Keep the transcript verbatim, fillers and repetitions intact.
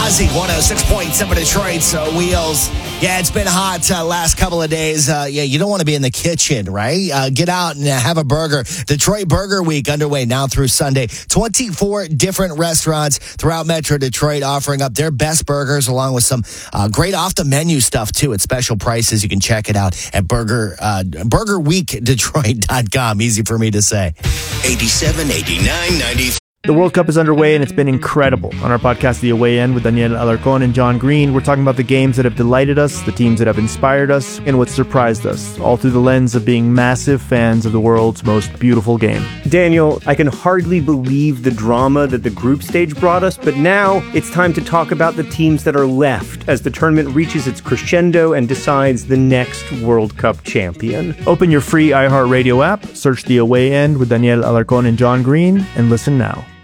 Ozzy, one oh six point seven Detroit's uh, Wheels. Yeah, it's been hot uh, last couple of days. Uh, yeah, you don't want to be in the kitchen, right? Uh, get out and have a burger. Detroit Burger Week underway now through Sunday. twenty-four different restaurants throughout Metro Detroit offering up their best burgers along with some uh, great off-the-menu stuff, too, at special prices. You can check it out at burger uh, burger week detroit dot com. Easy for me to say. eighty-seven, eighty-nine, ninety. The World Cup is underway, and it's been incredible. On our podcast, The Away End, with Daniel Alarcon and John Green, we're talking about the games that have delighted us, the teams that have inspired us, and what surprised us, all through the lens of being massive fans of the world's most beautiful game. Daniel, I can hardly believe the drama that the group stage brought us, but now it's time to talk about the teams that are left as the tournament reaches its crescendo and decides the next World Cup champion. Open your free iHeartRadio app, search The Away End with Daniel Alarcon and John Green, and listen now.